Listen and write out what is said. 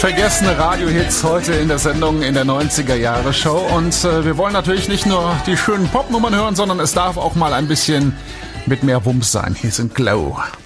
Vergessene Radiohits heute in der Sendung in der 90er-Jahre-Show. Und wir wollen natürlich nicht nur die schönen Popnummern hören, sondern es darf auch mal ein bisschen mit mehr Wumms sein. Hier sind Glow.